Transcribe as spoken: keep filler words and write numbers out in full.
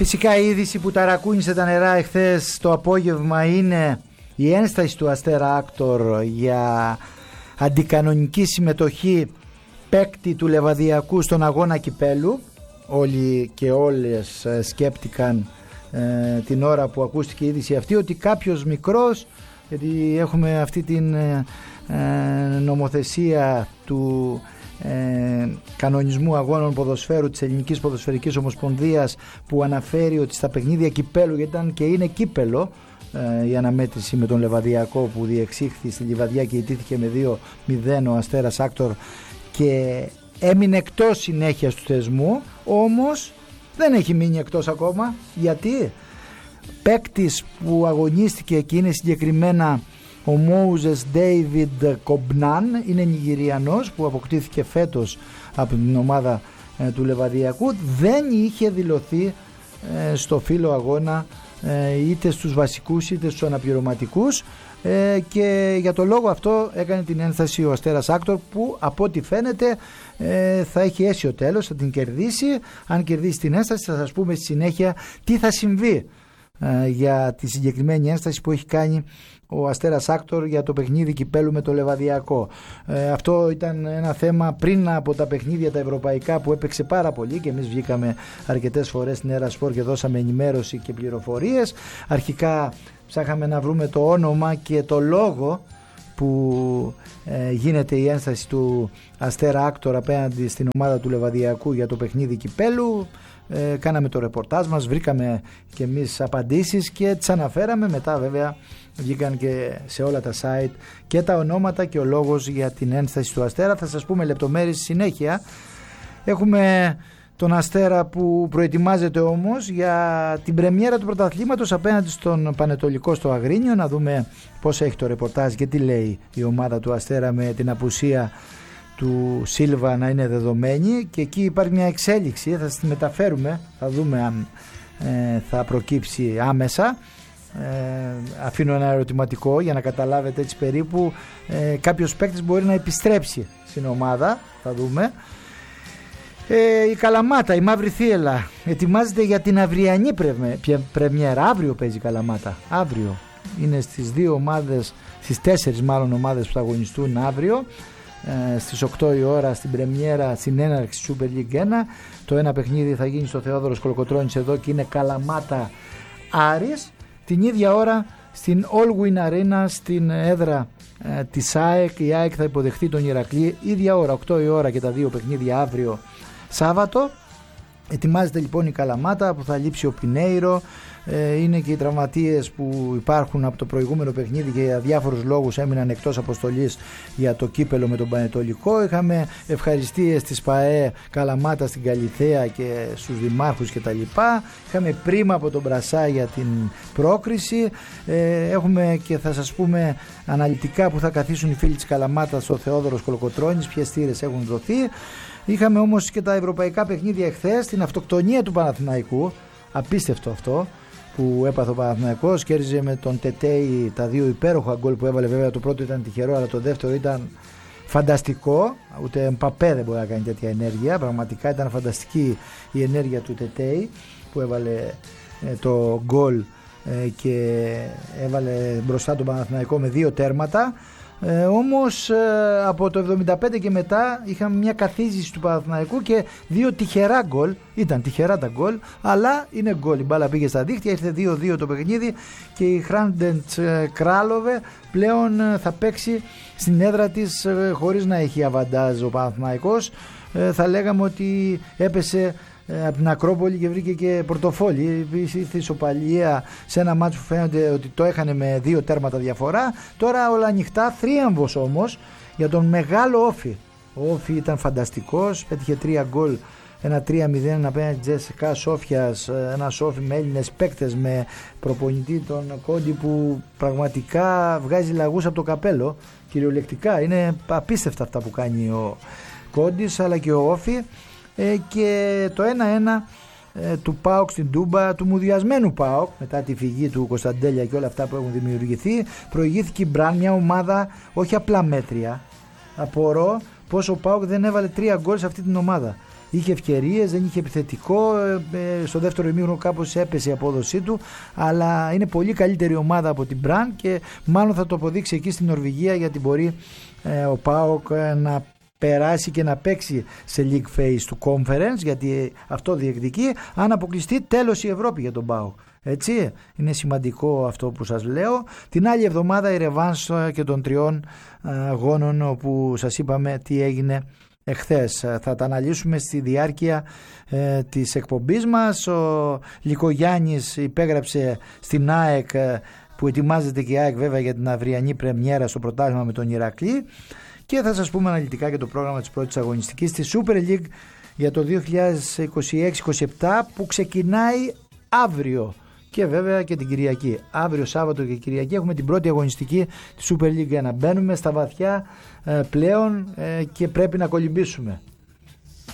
Φυσικά η είδηση που ταρακούνησε τα νερά εχθές το απόγευμα είναι η ένσταση του Αστέρα Άκτορ για αντικανονική συμμετοχή παίκτη του Λεβαδιακού στον αγώνα κυπέλου. Όλοι και όλες σκέπτηκαν ε, την ώρα που ακούστηκε η είδηση αυτή ότι κάποιος μικρός, γιατί έχουμε αυτή την ε, ε, νομοθεσία του ε, κανονισμού αγώνων ποδοσφαίρου της Ελληνικής Ποδοσφαιρικής Ομοσπονδίας που αναφέρει ότι στα παιχνίδια κυπέλου, γιατί ήταν και είναι κύπελο ε, η αναμέτρηση με τον Λεβαδιακό που διεξήχθη στη Λιβαδιά και ιτήθηκε με δύο μηδέν ο Αστέρας Άκτορ και έμεινε εκτός συνέχεια του θεσμού, όμως δεν έχει μείνει εκτός ακόμα. Γιατί παίκτης που αγωνίστηκε και είναι συγκεκριμένα ο Μόουζες Ντέιβιντ Κομπνάν, είναι Νιγηριανός που αποκτήθηκε φέτος από την ομάδα ε, του Λεβαδιακού, δεν είχε δηλωθεί ε, στο φύλλο αγώνα ε, είτε στους βασικούς είτε στους αναπληρωματικούς ε, και για το λόγο αυτό έκανε την ένσταση ο Αστέρας Άκτορ που από ό,τι φαίνεται ε, θα έχει αίσιο τέλος, θα την κερδίσει. Αν κερδίσει την ένσταση θα σας πούμε στη συνέχεια τι θα συμβεί ε, για τη συγκεκριμένη ένσταση που έχει κάνει ο Αστέρας Άκτορ για το παιχνίδι κυπέλου με το Λεβαδιακό. Ε, αυτό ήταν ένα θέμα πριν από τα παιχνίδια τα ευρωπαϊκά που έπαιξε πάρα πολύ και εμείς βγήκαμε αρκετές φορές στην Έρα Σπορ και δώσαμε ενημέρωση και πληροφορίες. Αρχικά ψάχαμε να βρούμε το όνομα και το λόγο που ε, γίνεται η ένσταση του Αστέρα Άκτορ απέναντι στην ομάδα του Λεβαδιακού για το παιχνίδι κυπέλου. Ε, κάναμε το ρεπορτάζ μας, βρήκαμε και εμείς απαντήσεις και τις αναφέραμε. Μετά βέβαια βγήκαν και σε όλα τα site και τα ονόματα και ο λόγος για την ένσταση του Αστέρα. Θα σας πούμε λεπτομέρειες στη συνέχεια. Έχουμε τον Αστέρα που προετοιμάζεται όμως για την πρεμιέρα του πρωταθλήματος απέναντι στον Πανετολικό στο Αγρίνιο. Να δούμε πώς έχει το ρεπορτάζ και τι λέει η ομάδα του Αστέρα με την απουσία του Σίλβα να είναι δεδομένη, και εκεί υπάρχει μια εξέλιξη, θα τη μεταφέρουμε, θα δούμε αν ε, θα προκύψει άμεσα. Ε, αφήνω ένα ερωτηματικό για να καταλάβετε έτσι περίπου. Ε, κάποιος παίκτης μπορεί να επιστρέψει στην ομάδα, θα δούμε. Ε, η Καλαμάτα, η Μαύρη Θύελλα ετοιμάζεται για την αυριανή πρεμιέρα. Αύριο παίζει η Καλαμάτα, αύριο είναι στις δύο ομάδες, στις τέσσερις μάλλον ομάδες που θα αγωνιστούν αύριο. Ε, στις οκτώ η ώρα στην πρεμιέρα, στην έναρξη Super League ένα. Το ένα παιχνίδι θα γίνει στο Θεόδωρος Κολοκοτρώνης εδώ και είναι Καλαμάτα Άρης. Την ίδια ώρα στην All Win Arena στην έδρα ε, της ΑΕΚ, η ΑΕΚ θα υποδεχτεί τον Ηρακλή, ίδια ώρα, οκτώ η ώρα και τα δύο παιχνίδια αύριο Σάββατο. Ετοιμάζεται λοιπόν η Καλαμάτα που θα λείψει ο Πινέιρο. Ε, είναι και οι τραυματίες που υπάρχουν από το προηγούμενο παιχνίδι και για διάφορους λόγους έμειναν εκτός αποστολής για το κύπελο με τον Πανετολικό. Είχαμε ευχαριστίες της ΠΑΕ Καλαμάτα στην Καλιθέα και στους δημάρχους κτλ. Είχαμε πρίμα από τον Μπρασά για την πρόκριση. Ε, έχουμε και θα σας πούμε αναλυτικά που θα καθίσουν οι φίλοι της Καλαμάτας στο Θεόδωρος Κολοκοτρώνης, ποιες θύρες έχουν δοθεί. Είχαμε όμως και τα ευρωπαϊκά παιχνίδια εχθές, την αυτοκτονία του Παναθηναϊκού, απίστευτο αυτό που έπαθε ο Παναθηναϊκός, κέρδιζε με τον Τετέι τα δύο υπέροχα γκολ που έβαλε. Βέβαια το πρώτο ήταν τυχερό, αλλά το δεύτερο ήταν φανταστικό, ούτε Μπαπέ δεν μπορεί να κάνει τέτοια ενέργεια, πραγματικά ήταν φανταστική η ενέργεια του Τετέι που έβαλε ε, το γκολ ε, και έβαλε μπροστά τον Παναθηναϊκό με δύο τέρματα. Ε, όμως ε, από το εβδομήντα πέντε και μετά είχαμε μια καθίζηση του Παναθηναϊκού και δύο τυχερά γκολ. Ήταν τυχερά τα γκολ, αλλά είναι γκολ. Η μπάλα πήγε στα δίχτυα, ήρθε δύο δύο το παιχνίδι και η Χράντεντς Κράλοβε πλέον ε, θα παίξει στην έδρα της ε, χωρίς να έχει αβαντάζ ο Παναθηναϊκός. Ε, θα λέγαμε ότι έπεσε από την Ακρόπολη και βρήκε και πορτοφόλι. Ήρθε ισοπαλία σε ένα μάτσο που φαίνεται ότι το έχανε με δύο τέρματα διαφορά. Τώρα όλα ανοιχτά, θρίαμβος όμως για τον μεγάλο Όφη. Ο Όφη ήταν φανταστικός, πέτυχε τρία γκολ, ένα τρία μηδέν απέναντι της Τζέσικα Σόφιας, ένα Όφη με Έλληνες παίκτες, με προπονητή τον Κόντι που πραγματικά βγάζει λαγούς από το καπέλο, κυριολεκτικά. Είναι απίστευτα αυτά που κάνει ο Κόντις αλλά και ο Όφη. Ε, και το ένα ένα ε, του ΠΑΟΚ στην Τούμπα, του μουδιασμένου ΠΑΟΚ μετά τη φυγή του Κωνσταντέλια και όλα αυτά που έχουν δημιουργηθεί, προηγήθηκε η Μπραν, μια ομάδα όχι απλά μέτρια. Απορώ πως ο ΠΑΟΚ δεν έβαλε τρία γκολ σε αυτή την ομάδα. είχε ευκαιρίες, δεν είχε επιθετικό, ε, στο δεύτερο ημίχρονο κάπως έπεσε η απόδοσή του, αλλά είναι πολύ καλύτερη ομάδα από την Μπραν και μάλλον θα το αποδείξει εκεί στην Νορβηγία, γιατί μπορεί ε, ο ΠΑΟΚ ε, να περάσει και να παίξει σε league phase του conference, γιατί αυτό διεκδικεί. Αν αποκλειστεί, τέλος η Ευρώπη για τον ΠΑΟΚ. Έτσι, είναι σημαντικό αυτό που σας λέω. Την άλλη εβδομάδα η ρεβάνς και των τριών αγώνων όπου σας είπαμε τι έγινε εχθές. Θα τα αναλύσουμε στη διάρκεια ε, της εκπομπής μας. Ο Λικογιάννης υπέγραψε στην ΑΕΚ, ε, που ετοιμάζεται και η ΑΕΚ βέβαια για την αυριανή πρεμιέρα στο πρωτάθλημα με τον Ηρακλή, και θα σας πούμε αναλυτικά και το πρόγραμμα της πρώτης αγωνιστικής της Super League για το δύο χιλιάδες είκοσι έξι είκοσι επτά που ξεκινάει αύριο και βέβαια και την Κυριακή. Αύριο Σάββατο και Κυριακή έχουμε την πρώτη αγωνιστική της Super League ένα. Μπαίνουμε στα βαθιά ε, πλέον ε, και πρέπει να κολυμπήσουμε.